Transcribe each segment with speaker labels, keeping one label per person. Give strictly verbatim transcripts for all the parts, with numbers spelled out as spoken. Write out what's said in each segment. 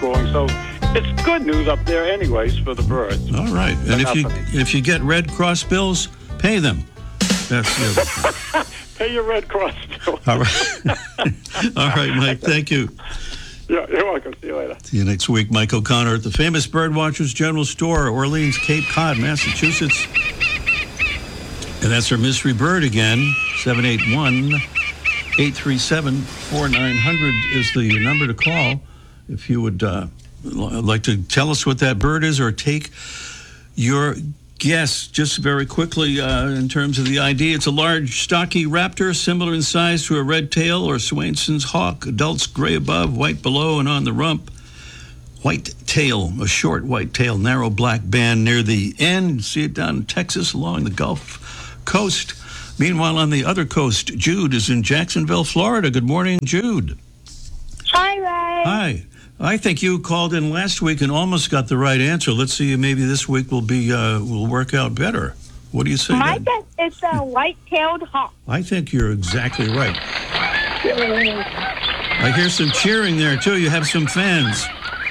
Speaker 1: schooling. So it's good news up there anyways for the birds.
Speaker 2: All right. And if you
Speaker 1: happening.
Speaker 2: if you get Red Cross bills, pay them. That's the other thing.
Speaker 1: Pay your Red Cross bill.
Speaker 2: All right. All right, Mike. Thank you.
Speaker 1: Yeah, you're welcome. See you later.
Speaker 2: See you next week. Mike O'Connor at the famous Birdwatchers General Store, Orleans, Cape Cod, Massachusetts. And that's our mystery bird again. seven eight one, eight three seven, four nine zero zero is the number to call if you would uh, like to tell us what that bird is or take your guess. Just very quickly, uh, in terms of the I D, it's a large, stocky raptor, similar in size to a red tail or Swainson's hawk. Adults gray above, white below, and on the rump. White tail, a short white tail, narrow black band near the end. You see it down in Texas along the Gulf Coast. Meanwhile, on the other coast, Jude is in Jacksonville, Florida. Good morning, Jude.
Speaker 3: Hi, Ray.
Speaker 2: Hi. I think you called in last week and almost got the right answer. Let's see, maybe this week will be uh, will work out better. What do you say?
Speaker 3: My
Speaker 2: then?
Speaker 3: guess is a white-tailed hawk.
Speaker 2: I think you're exactly right. I hear some cheering there too. You have some fans.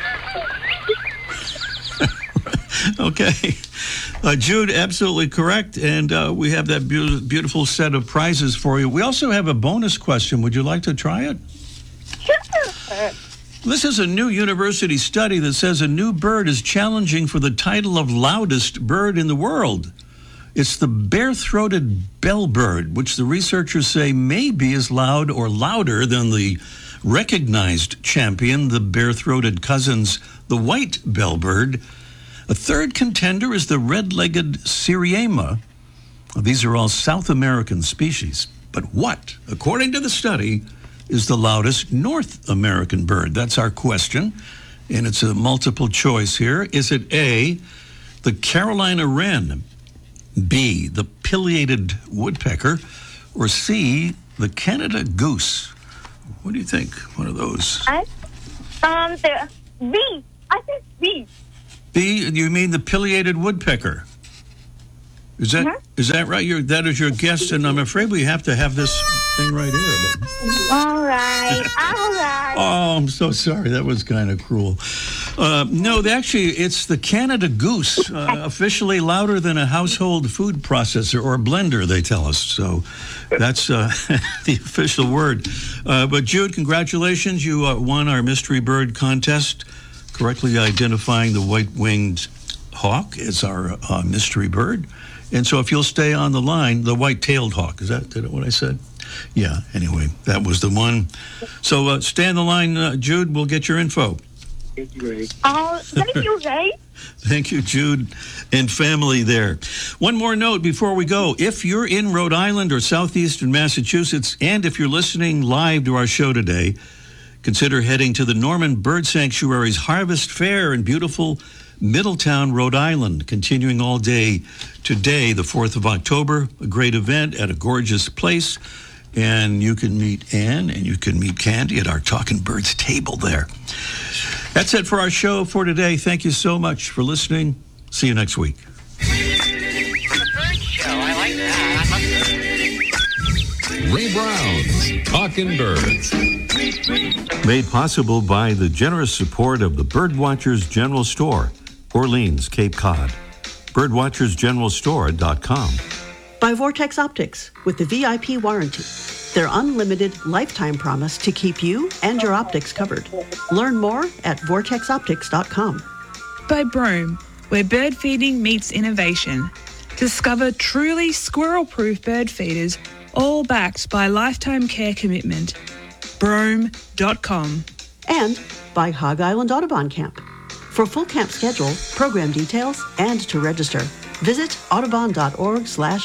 Speaker 2: Okay. Uh, Jude, absolutely correct. And uh, we have that be- beautiful set of prizes for you. We also have a bonus question. Would you like to try it?
Speaker 3: Sure.
Speaker 2: This is a new university study that says a new bird is challenging for the title of loudest bird in the world. It's the bare-throated bellbird, which the researchers say may be as loud or louder than the recognized champion, the bare-throated cousins, the white bellbird. A third contender is the red-legged Syriema. These are all South American species. But what, according to the study, is the loudest North American bird? That's our question, and it's a multiple choice here. Is it A, the Carolina wren, B, the pileated woodpecker, or C, the Canada goose? What do you think? One of those.
Speaker 3: I, um, the B. I think B.
Speaker 2: B, you mean the pileated woodpecker? Is that
Speaker 3: Mm-hmm.
Speaker 2: is that right? You're, that is your guess, and I'm afraid we have to have this thing right here. But...
Speaker 3: All right. All right.
Speaker 2: Oh, I'm so sorry. That was kind of cruel. Uh, no, actually, it's the Canada goose, uh, officially louder than a household food processor or blender, they tell us. So that's uh, the official word. Uh, but Jude, congratulations. You uh, won our mystery bird contest, correctly identifying the white-winged hawk as our uh, mystery bird. And so if you'll stay on the line, the white-tailed hawk, is that, that what I said? Yeah, anyway, that was the one. So uh, stay on the line, uh, Jude. We'll get your info.
Speaker 1: Thank you, Ray.
Speaker 3: Oh, thank you, Ray.
Speaker 2: Thank you, Jude and family there. One more note before we go. If you're in Rhode Island or southeastern Massachusetts, and if you're listening live to our show today, consider heading to the Norman Bird Sanctuary's Harvest Fair in beautiful Middletown, Rhode Island, continuing all day today, the fourth of October, a great event at a gorgeous place. And you can meet Ann and you can meet Candy at our Talking Birds table there. That's it for our show for today. Thank you so much for listening. See you next week.
Speaker 4: The Bird Show. I like that.
Speaker 5: Ray Brown's Talking Birds.
Speaker 2: Made possible by the generous support of the Birdwatchers General Store, Orleans, Cape Cod. birdwatchers general store dot com.
Speaker 6: By Vortex Optics with the V I P warranty. Their unlimited lifetime promise to keep you and your optics covered. Learn more at vortex optics dot com.
Speaker 7: By Broome, where bird feeding meets innovation. Discover truly squirrel-proof bird feeders, all backed by lifetime care commitment. broome dot com.
Speaker 6: And by Hog Island Audubon Camp. For full camp schedule, program details, and to register, visit audubon dot org slash